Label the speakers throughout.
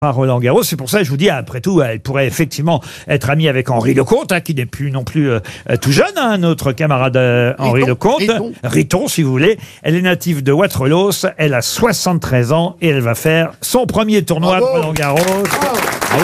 Speaker 1: Roland Garros, c'est pour ça que je vous dis, après tout, elle pourrait effectivement être amie avec Henri Lecomte, qui n'est plus non plus tout jeune, notre camarade Henri Lecomte. Riton, si vous voulez. Elle est native de Waterloo, elle a 73 ans et elle va faire son premier tournoi de Roland Garros. Bravo.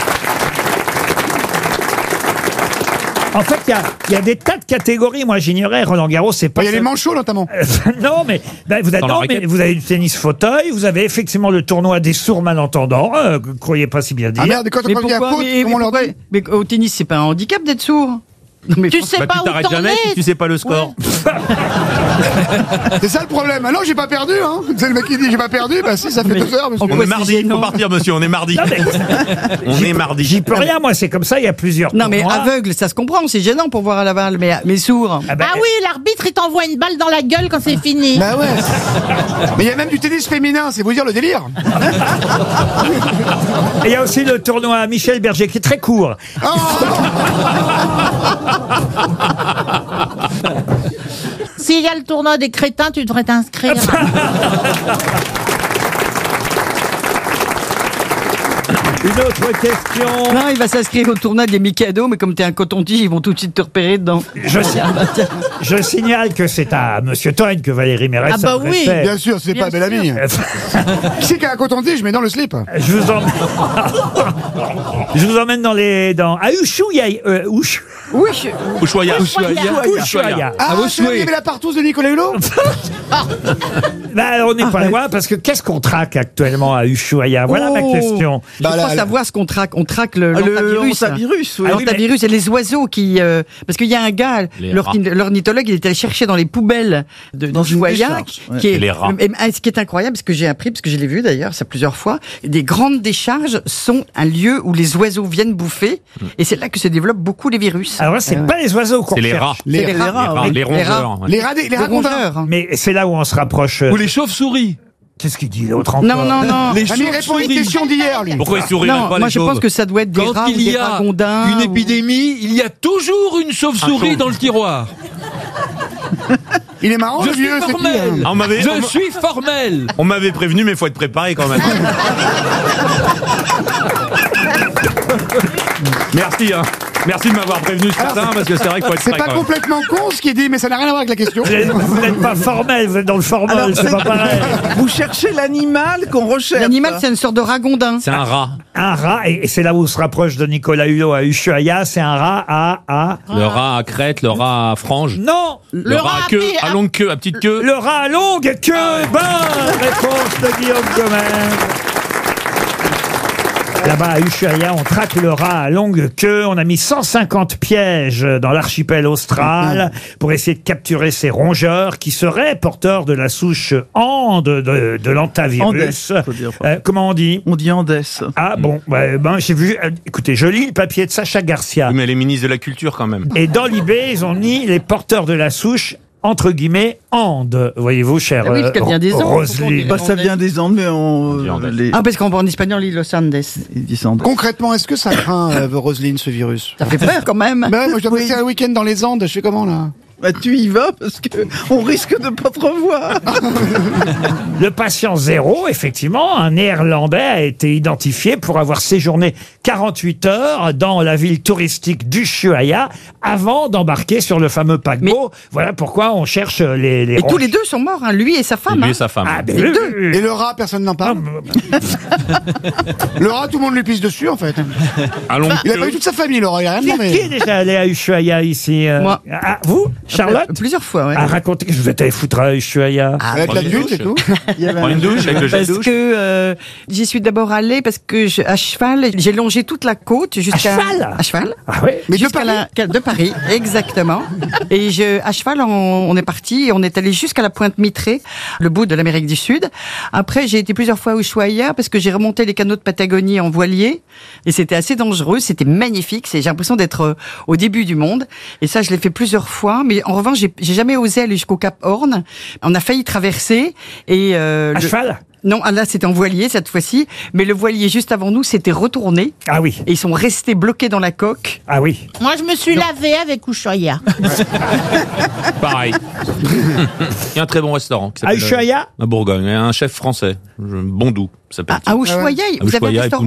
Speaker 1: En fait, il y a des tas de catégories. Moi, j'ignorais. Roland Garros, c'est pas.
Speaker 2: Il y a les manchots, notamment.
Speaker 1: Non, mais vous avez du tennis fauteuil. Vous avez effectivement le tournoi des sourds malentendants. Croyez pas si bien dire.
Speaker 2: Ah merde, quand on revient à faute, comment on leur dit ?
Speaker 3: Mais au tennis, c'est pas un handicap d'être sourd.
Speaker 4: Non, mais tu sais pas où t'arrêtes jamais si tu sais pas le score.
Speaker 2: Ouais. C'est ça le problème. Ah non, j'ai pas perdu, hein. C'est le mec qui dit j'ai pas perdu. Bah si, ça fait 2 heures, monsieur.
Speaker 4: On est mardi, il faut partir, monsieur. On est mardi.
Speaker 1: Non, mais...
Speaker 4: on est mardi.
Speaker 1: J'y peux rien, moi. C'est comme ça. Il y a plusieurs.
Speaker 3: Non, mais aveugle, ça se comprend. C'est gênant pour voir à la balle. Mais sourd.
Speaker 5: Ah oui, l'arbitre il t'envoie une balle dans la gueule quand c'est fini.
Speaker 2: Bah ouais. Mais il y a même du tennis féminin. C'est vous dire le délire.
Speaker 1: Et il y a aussi le tournoi Michel Berger qui est très court.
Speaker 5: S'il y a le tournoi des crétins, tu devrais t'inscrire.
Speaker 1: Une autre question.
Speaker 3: Non, il va s'inscrire au tournoi des Mikado, mais comme t'es un coton-tige, ils vont tout de suite te repérer dedans.
Speaker 1: Je signale que c'est à Monsieur Toen que Valérie Mérès
Speaker 5: Ah bah oui,
Speaker 2: bien sûr, c'est pas belle amie. Qui c'est qui a un coton-tige, mais dans le slip.
Speaker 1: Je vous emmène à Ushuaïa.
Speaker 4: Ushuaïa.
Speaker 2: Ah, c'est là où il y avait la partouze de Nicolas Hulot.
Speaker 1: On n'est pas loin, parce que qu'est-ce qu'on traque actuellement à Ushuaïa? Voilà ma question.
Speaker 3: Je pense savoir ce qu'on traque. On traque le l'antavirus.
Speaker 1: Oui.
Speaker 3: L'antavirus et les oiseaux qui... parce qu'il y a un gars, l'ornithologue, il est allé chercher dans les poubelles dans Ushuaïa,
Speaker 4: les rats.
Speaker 3: Ce qui est incroyable, parce que j'ai appris, parce que je l'ai vu d'ailleurs, ça plusieurs fois, des grandes décharges sont un lieu où les oiseaux viennent bouffer, et c'est là que se développent beaucoup les virus.
Speaker 1: Alors là, c'est pas les oiseaux qu'on
Speaker 4: C'est les
Speaker 1: cherche.
Speaker 4: rats.
Speaker 3: Les rats.
Speaker 4: Les rongeurs.
Speaker 2: Les rongeurs.
Speaker 1: Mais c'est là où on se rapproche.
Speaker 6: Ou les chauves-souris.
Speaker 1: Qu'est-ce qu'il dit l'autre encore?
Speaker 3: Non.
Speaker 6: Les
Speaker 2: Il répond à une question d'hier, lui.
Speaker 4: Pourquoi ils sourient
Speaker 3: Non,
Speaker 4: pas
Speaker 3: moi
Speaker 4: les
Speaker 3: je
Speaker 4: chauves?
Speaker 3: pense que ça doit être des
Speaker 6: Quand
Speaker 3: rats ou
Speaker 6: il y
Speaker 3: des
Speaker 6: a
Speaker 3: ragondins.
Speaker 6: une épidémie, il y a toujours une chauve-souris dans le tiroir.
Speaker 2: Il est marrant,
Speaker 6: Je
Speaker 2: le
Speaker 6: suis
Speaker 2: vieux, c'est qui
Speaker 6: formel.
Speaker 4: Ah,
Speaker 6: Je suis formel.
Speaker 4: On m'avait prévenu, mais faut être préparé quand même. Merci, hein. Merci de m'avoir prévenu ce matin, parce que c'est vrai qu'il faut être
Speaker 2: C'est
Speaker 4: prêt
Speaker 2: pas
Speaker 4: quand même.
Speaker 2: complètement con ce qu'il dit, mais ça n'a rien à voir avec la question.
Speaker 1: Vous n'êtes pas formel, vous êtes dans le formol, c'est pas pareil.
Speaker 7: Vous cherchez l'animal qu'on recherche.
Speaker 3: L'animal, c'est une sorte de ragondin.
Speaker 4: C'est un rat.
Speaker 1: Un rat, et c'est là où on se rapproche de Nicolas Hulot à Ushuaïa, c'est un rat à...
Speaker 4: Le rat à crête, le rat à frange.
Speaker 1: Non!
Speaker 4: Le rat à queue, à longue queue, à petite queue.
Speaker 1: Le rat à longue queue! Bonne réponse de Guillaume Gomez. Là-bas à Ushuaïa, on traque le rat à longue queue. On a mis 150 pièges dans l'archipel austral pour essayer de capturer ces rongeurs qui seraient porteurs de la souche Ande de l'antavirus. Comment on dit?
Speaker 7: On dit Andes.
Speaker 1: Ah bon, j'ai vu. Écoutez, je lis le papier de Sacha Garcia.
Speaker 4: Oui, mais elle est ministre de la Culture quand même.
Speaker 1: Et dans l'IB, ils ont mis les porteurs de la souche entre guillemets Andes. Voyez-vous, cher
Speaker 3: Ah oui, parce qu'elle vient des Andes,
Speaker 1: Roselyne.
Speaker 7: Bah, ça vient des Andes, mais
Speaker 3: Parce qu'en espagnol, il Los Andes.
Speaker 7: ils disent Andes.
Speaker 2: Concrètement, est-ce que ça craint, Roselyne, ce virus?
Speaker 3: Ça fait peur quand même.
Speaker 2: Bah ouais, moi je dois passer un week-end dans les Andes, je fais comment là?
Speaker 7: Bah, tu y vas parce que on risque de pas te revoir.
Speaker 1: Le patient zéro, effectivement, un Néerlandais a été identifié pour avoir séjourné 48 heures dans la ville touristique d'Ushuaïa avant d'embarquer sur le fameux paquebot. Voilà pourquoi on cherche les
Speaker 3: Et tous les deux sont morts, hein, lui et sa femme.
Speaker 4: Lui et sa femme.
Speaker 1: Ah, ben,
Speaker 3: Les deux.
Speaker 2: Et le rat, personne n'en parle. Le rat, tout le monde lui pisse dessus en fait.
Speaker 4: À longue
Speaker 2: Il a
Speaker 4: queue.
Speaker 2: pas eu toute sa famille, le rat, il a rien
Speaker 1: Qui
Speaker 2: demandé.
Speaker 1: est déjà allé à Ushuaïa ici?
Speaker 3: Moi.
Speaker 1: Ah, vous, Charlotte?
Speaker 3: Plusieurs fois, ouais.
Speaker 1: Ah, racontez que je vais t'aller foutre à Ushuaïa.
Speaker 2: Avec la
Speaker 4: une
Speaker 2: butte
Speaker 4: douche.
Speaker 2: et tout.
Speaker 4: Prends une douche avec le jet de
Speaker 3: Parce
Speaker 4: douche.
Speaker 3: que j'y suis d'abord allée parce que à cheval, j'ai longé toute la côte jusqu'à
Speaker 1: cheval
Speaker 3: à cheval.
Speaker 1: Ah oui?
Speaker 2: Mais de
Speaker 3: Jusqu'à
Speaker 2: Paris.
Speaker 3: de Paris, exactement. Et à cheval, on est parti et on est allé jusqu'à la Pointe Mitrée, le bout de l'Amérique du Sud. Après, j'ai été plusieurs fois à Ushuaïa parce que j'ai remonté les canaux de Patagonie en voilier et c'était assez dangereux, c'était magnifique. J'ai l'impression d'être au début du monde et ça, je l'ai fait plusieurs fois. Mais en revanche, j'ai jamais osé aller jusqu'au Cap Horn. On a failli traverser et
Speaker 1: À cheval?
Speaker 3: Non, là c'était en voilier cette fois-ci, mais le voilier juste avant nous s'était retourné.
Speaker 1: Ah oui.
Speaker 3: Et ils sont restés bloqués dans la coque.
Speaker 1: Ah oui.
Speaker 5: Moi, je me suis lavé avec Ushuaïa.
Speaker 4: Pareil. Il y a un très bon restaurant qui
Speaker 1: À
Speaker 4: s'appelle
Speaker 1: Ushuaïa
Speaker 4: à Bourgogne. Il y a un chef français, Bondou, s'appelle.
Speaker 3: À Ushuaïa, vous avez un
Speaker 4: Ushuaïa,
Speaker 3: restaurant